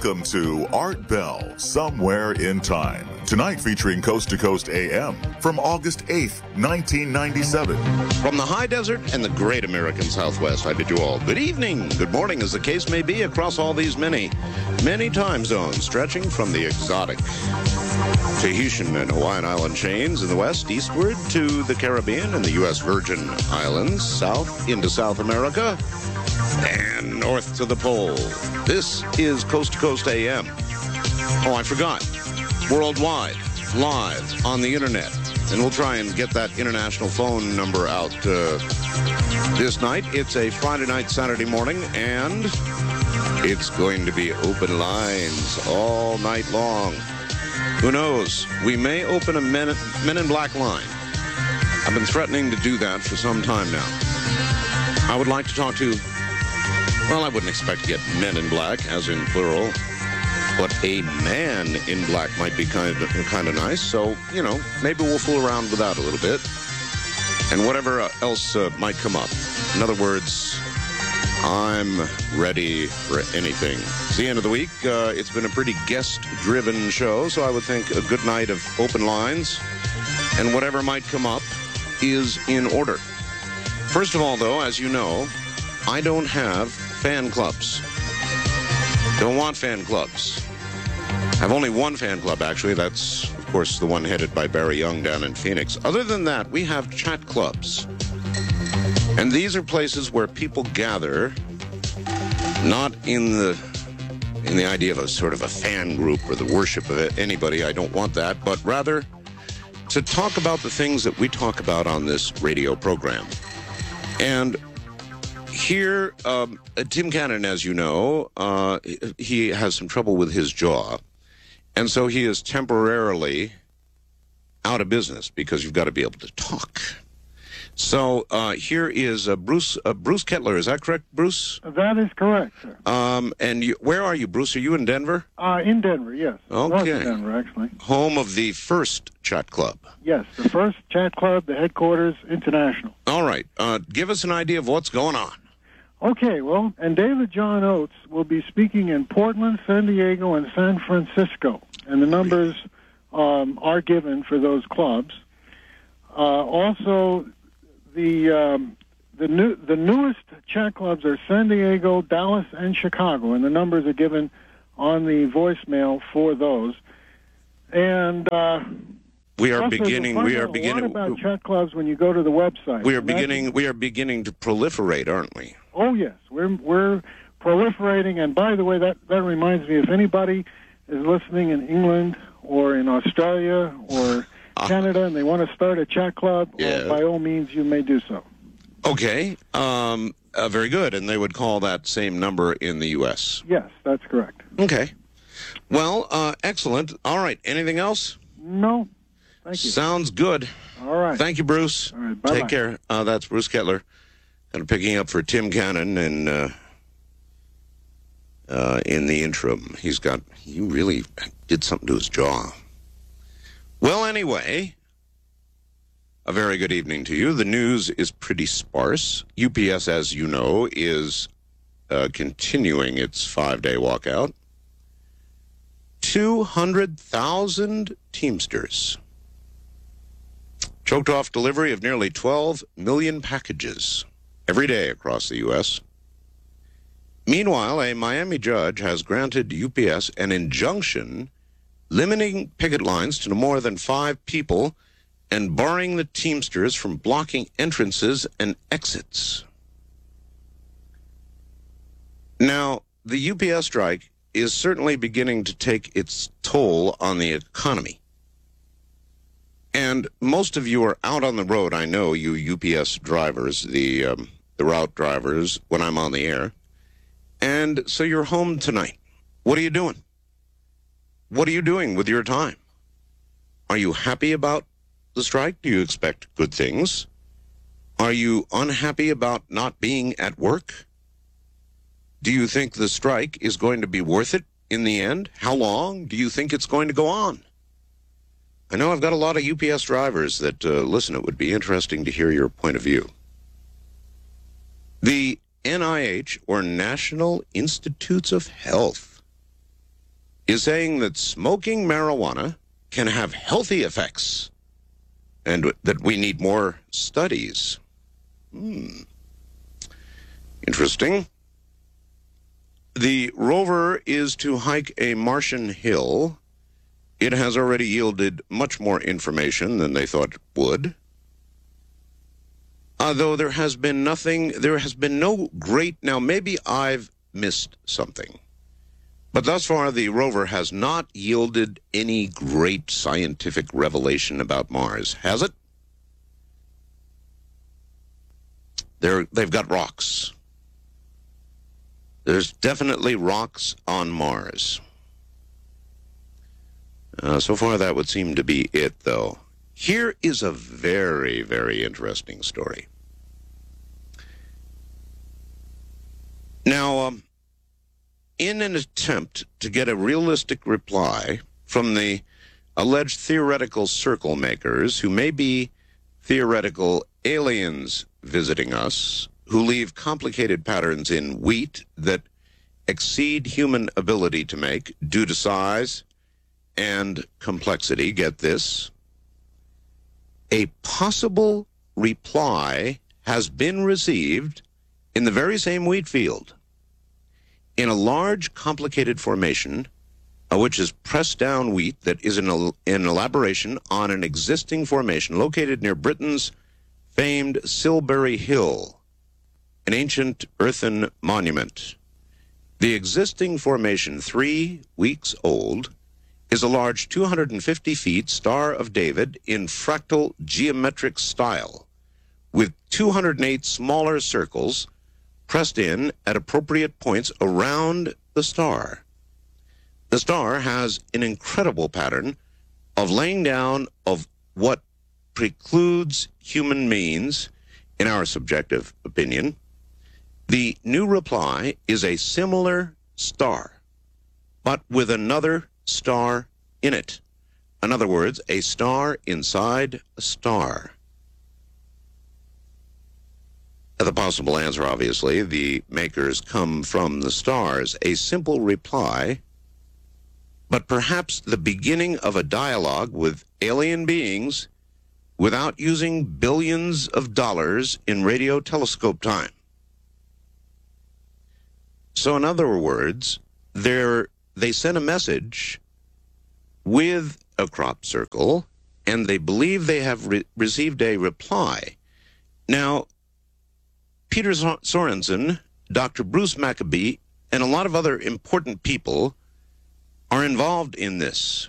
Welcome to Art Bell, Somewhere in Time. Tonight featuring Coast to Coast AM from August 8th, 1997. From the high desert and the great American Southwest, I bid you all good evening, good morning, as the case may be, across all these many time zones, stretching from the exotic Tahitian and Hawaiian island chains in the west, eastward to the Caribbean and the U.S. Virgin Islands, south into South America, and north to the pole. This is Coast to Coast AM. Oh, I forgot. Worldwide, live on the internet. And we'll try and get that international phone number out this night. It's a Friday night, Saturday morning, and it's going to be open lines all night long. Who knows? We may open a Men in Black line. I've been threatening to do that for some time now. I would like to talk to, well, I wouldn't expect to get men in black, as in plural, but a man in black might be kind of nice. So, you know, maybe we'll fool around with that a little bit. And whatever else might come up. In other words, I'm ready for anything. It's the end of the week. It's been a pretty guest-driven show, so I would think a good night of open lines and whatever might come up is in order. First of all, though, as you know, I don't have fan clubs. Don't want fan clubs. I have only one fan club, actually. That's, of course, the one headed by Barry Young down in Phoenix. Other than that, we have chat clubs. And these are places where people gather, not in the idea of a sort of a fan group or the worship of anybody. I don't want that. But rather to talk about the things that we talk about on this radio program. And here, Tim Cannon, as you know, he has some trouble with his jaw. And so he is temporarily out of business because you've got to be able to talk. So here is Bruce Kettler. Is that correct, Bruce? That is correct, sir. And where are you, Bruce? Are you in Denver? In Denver, yes. Okay. Was in Denver, actually. Home of the first chat club. Yes, the first chat club, the headquarters, international. All right. Give us an idea of what's going on. Okay, well, and David John Oates will be speaking in Portland, San Diego, and San Francisco. And the numbers are given for those clubs. Also, the newest chat clubs are San Diego, Dallas, and Chicago, and the numbers are given on the voicemail for those. And we are beginning. What about chat clubs when you go to the website? We are beginning to proliferate, aren't we? Oh yes, we're proliferating. And by the way, that reminds me, if anybody is listening in England or in Australia or Canada, and they want to start a chat club, well, by all means, you may do so. Okay, very good. And they would call that same number in the U.S.? Yes, that's correct. Okay. Well, excellent. All right, anything else? No, thank you. Sounds good. All right. Thank you, Bruce. All right, bye-bye. Take care. That's Bruce Kettler. Kind of picking up for Tim Cannon and in the interim. He really did something to his jaw. Well, anyway, a very good evening to you. The news is pretty sparse. UPS, as you know, is continuing its 5-day walkout. 200,000 Teamsters choked off delivery of nearly 12 million packages every day across the U.S. Meanwhile, a Miami judge has granted UPS an injunction limiting picket lines to no more than 5 people and barring the Teamsters from blocking entrances and exits. Now, the UPS strike is certainly beginning to take its toll on the economy. And most of you are out on the road, I know, you UPS drivers, the route drivers, when I'm on the air. And so you're home tonight. What are you doing? What are you doing with your time? Are you happy about the strike? Do you expect good things? Are you unhappy about not being at work? Do you think the strike is going to be worth it in the end? How long do you think it's going to go on? I know I've got a lot of UPS drivers that listen. It would be interesting to hear your point of view. The NIH, or National Institutes of Health, is saying that smoking marijuana can have healthy effects and that we need more studies. Interesting. The rover is to hike a Martian hill. It has already yielded much more information than they thought it would. Though there has been no great, now maybe I've missed something, but thus far the rover has not yielded any great scientific revelation about Mars, has it? They've got rocks. There's definitely rocks on Mars. So far that would seem to be it, though. Here is a very, very interesting story. Now, in an attempt to get a realistic reply from the alleged theoretical circle makers, who may be theoretical aliens visiting us, who leave complicated patterns in wheat that exceed human ability to make due to size and complexity, get this, a possible reply has been received in the very same wheat field, in a large, complicated formation, which is pressed down wheat that is an elaboration on an existing formation located near Britain's famed Silbury Hill, an ancient earthen monument. The existing formation, 3 weeks old, is a large 250 feet Star of David in fractal geometric style, with 208 smaller circles pressed in at appropriate points around the star. The star has an incredible pattern of laying down of what precludes human means, in our subjective opinion. The new reply is a similar star, but with another star in it. In other words, a star inside a star. The possible answer, obviously, the makers come from the stars. A simple reply, but perhaps the beginning of a dialogue with alien beings without using billions of dollars in radio telescope time. So in other words, they sent a message with a crop circle, and they believe they have received a reply. Now, Peter Sorensen, Dr. Bruce Maccabee, and a lot of other important people are involved in this.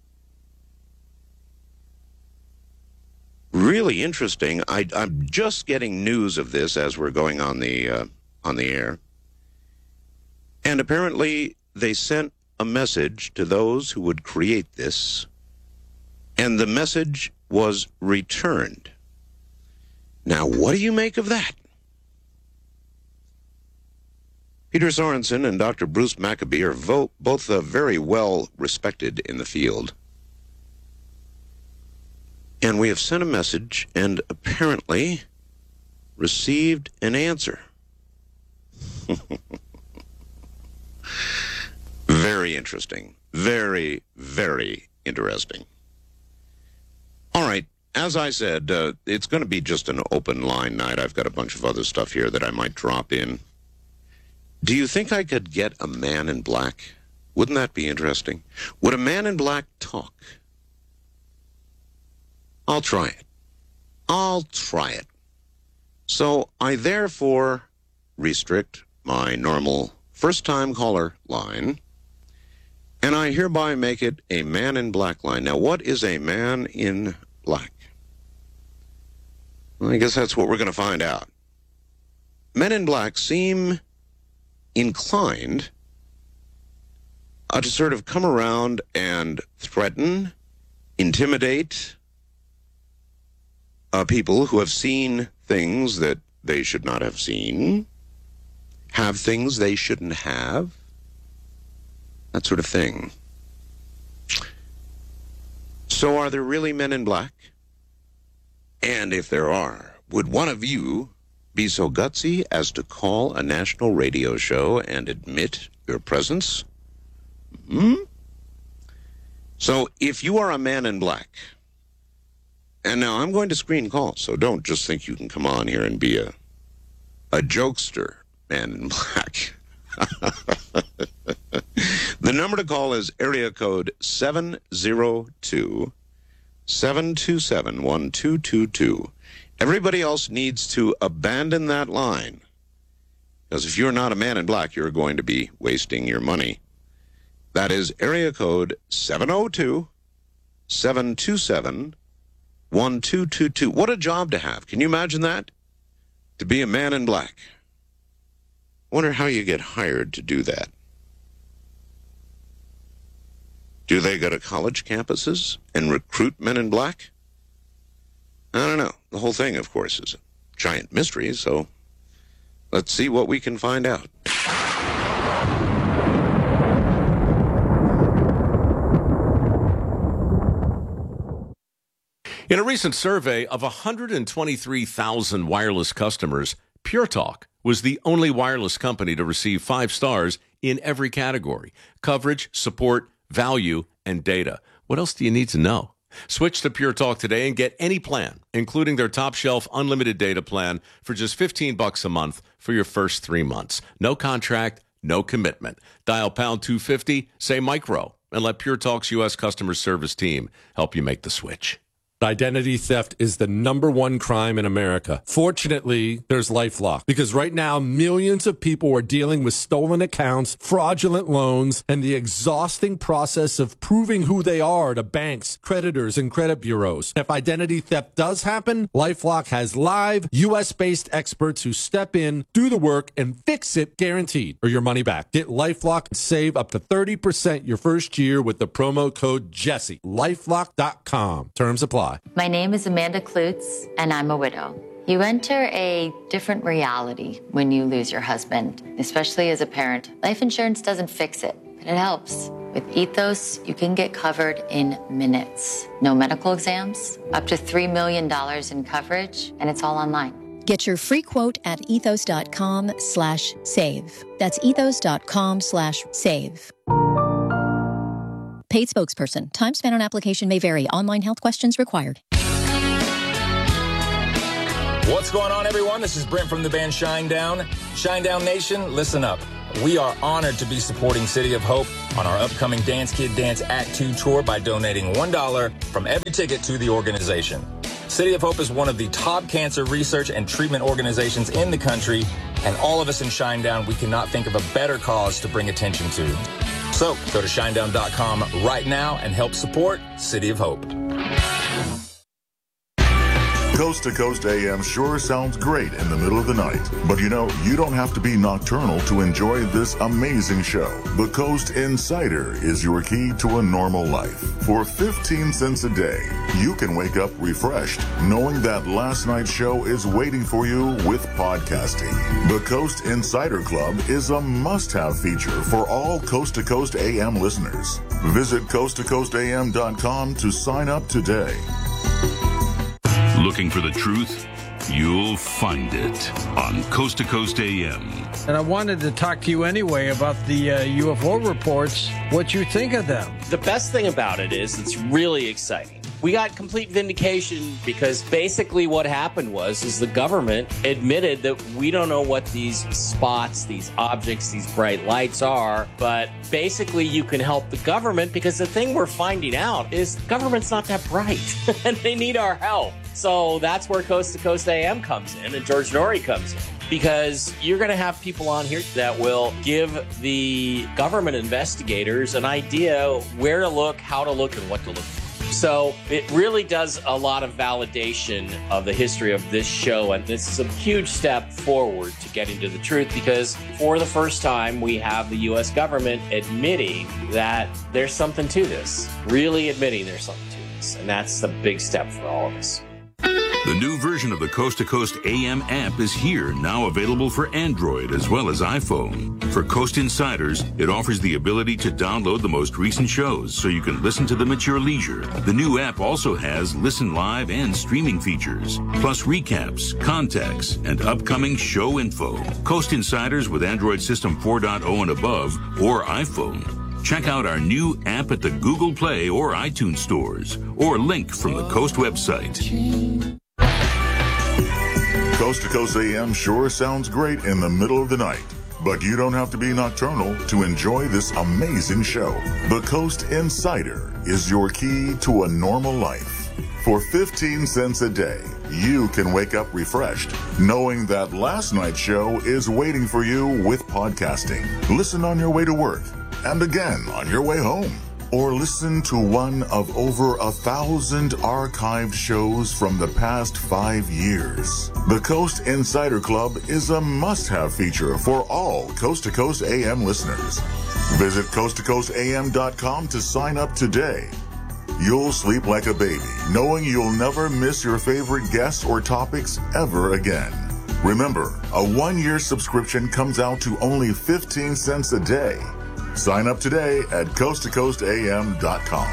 Really interesting. I'm just getting news of this as we're going on the air. And apparently they sent a message to those who would create this, and the message was returned. Now, what do you make of that? Peter Sorensen and Dr. Bruce Maccabee are both very well respected in the field. And we have sent a message and apparently received an answer. Very interesting. Very, very interesting. All right. As I said, it's going to be just an open line night. I've got a bunch of other stuff here that I might drop in. Do you think I could get a man in black? Wouldn't that be interesting? Would a man in black talk? I'll try it. So I therefore restrict my normal first-time caller line, and I hereby make it a man in black line. Now, what is a man in black? Well, I guess that's what we're going to find out. Men in black seem inclined to sort of come around and threaten, intimidate people who have seen things that they should not have seen, have things they shouldn't have, that sort of thing. So are there really men in black? And if there are, would one of you be so gutsy as to call a national radio show and admit your presence? So if you are a man in black, and now I'm going to screen calls, so don't just think you can come on here and be a jokester, man in black. The number to call is area code 702-727-1222. Everybody else needs to abandon that line, because if you're not a man in black, you're going to be wasting your money. That is area code 702-727-1222. What a job to have. Can you imagine that? To be a man in black. I wonder how you get hired to do that. Do they go to college campuses and recruit men in black? I don't know. The whole thing, of course, is a giant mystery, so let's see what we can find out. In a recent survey of 123,000 wireless customers, Pure Talk was the only wireless company to receive 5 stars in every category: coverage, support, value, and data. What else do you need to know? Switch to Pure Talk today and get any plan, including their top shelf unlimited data plan, for just $15 a month for your first 3 months. No contract, no commitment. Dial pound 250, say micro, and let Pure Talk's U.S. customer service team help you make the switch. Identity theft is the #1 crime in America. Fortunately, there's LifeLock, because right now millions of people are dealing with stolen accounts, fraudulent loans, and the exhausting process of proving who they are to banks, creditors, and credit bureaus. If identity theft does happen, LifeLock has live U.S.-based experts who step in, do the work, and fix it guaranteed, or your money back. Get LifeLock and save up to 30% your first year with the promo code Jesse. LifeLock.com. Terms apply. My name is Amanda Klutz, and I'm a widow. You enter a different reality when you lose your husband, especially as a parent. Life insurance doesn't fix it, but it helps. With Ethos, you can get covered in minutes. No medical exams, up to $3 million in coverage, and it's all online. Get your free quote at ethos.com/save. That's ethos.com/save. Paid spokesperson. Time spent on application may vary. Online health questions required. What's going on, everyone? This is Brent from the band Shinedown. Shinedown Nation, listen up. We are honored to be supporting City of Hope on our upcoming Dance Kid Dance Act 2 tour by donating $1 from every ticket to the organization. City of Hope is one of the top cancer research and treatment organizations in the country, and all of us in Shinedown, we cannot think of a better cause to bring attention to. So go to shinedown.com right now and help support City of Hope. Coast to Coast AM sure sounds great in the middle of the night. But you know, you don't have to be nocturnal to enjoy this amazing show. The Coast Insider is your key to a normal life. For 15 cents a day, you can wake up refreshed, knowing that last night's show is waiting for you with podcasting. The Coast Insider Club is a must-have feature for all Coast to Coast AM listeners. Visit coasttocoastam.com to sign up today. Looking for the truth? You'll find it on Coast to Coast AM. And I wanted to talk to you anyway about the UFO reports, what you think of them. The best thing about it is it's really exciting. We got complete vindication because basically what happened is the government admitted that we don't know what these spots, these objects, these bright lights are, but basically you can help the government because the thing we're finding out is the government's not that bright and they need our help. So that's where Coast to Coast AM comes in and George Norrie comes in. Because you're going to have people on here that will give the government investigators an idea where to look, how to look, and what to look for. So it really does a lot of validation of the history of this show, and this is a huge step forward to getting to the truth because for the first time we have the U.S. government admitting that there's something to this, really admitting there's something to this, and that's the big step for all of us. The new version of the Coast to Coast AM app is here, now available for Android as well as iPhone. For Coast Insiders, it offers the ability to download the most recent shows so you can listen to them at your leisure. The new app also has listen live and streaming features, plus recaps, contacts, and upcoming show info. Coast Insiders with Android System 4.0 and above or iPhone. Check out our new app at the Google Play or iTunes stores, or link from the Coast website. Coast to Coast AM sure sounds great in the middle of the night, but you don't have to be nocturnal to enjoy this amazing show. The Coast Insider is your key to a normal life. For 15 cents a day, you can wake up refreshed, knowing that last night's show is waiting for you with podcasting. Listen on your way to work, and again on your way home. Or listen to one of over 1,000 archived shows from the past 5 years. The Coast Insider Club is a must-have feature for all Coast to Coast AM listeners. Visit coasttocoastam.com to sign up today. You'll sleep like a baby, knowing you'll never miss your favorite guests or topics ever again. Remember, a 1-year subscription comes out to only 15 cents a day. Sign up today at coasttocoastam.com.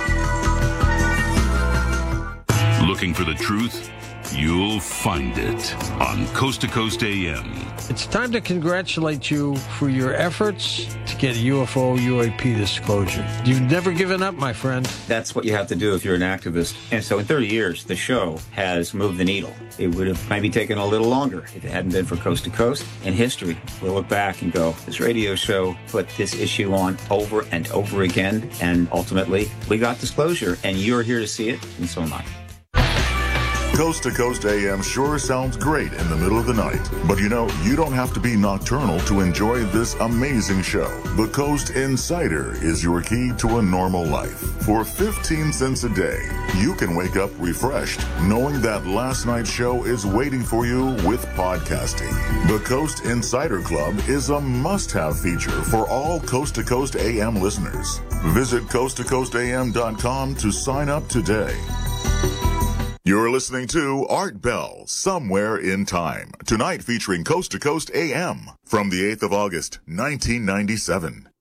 Looking for the truth? You'll find it on Coast to Coast AM. It's time to congratulate you for your efforts to get UFO UAP disclosure. You've never given up, my friend. That's what you have to do if you're an activist. And so in 30 years, the show has moved the needle. It would have maybe taken a little longer if it hadn't been for Coast to Coast. In history, we'll look back and go, this radio show put this issue on over and over again, and ultimately, we got disclosure, and you're here to see it, and so am I. Coast to Coast AM sure sounds great in the middle of the night, but you know, you don't have to be nocturnal to enjoy this amazing show. The Coast Insider is your key to a normal life. For 15 cents a day, you can wake up refreshed, knowing that last night's show is waiting for you with podcasting. The Coast Insider Club is a must-have feature for all Coast to Coast AM listeners. Visit coasttocoastam.com to sign up today. You're listening to Art Bell, Somewhere in Time, tonight featuring Coast to Coast AM from the 8th of August, 1997.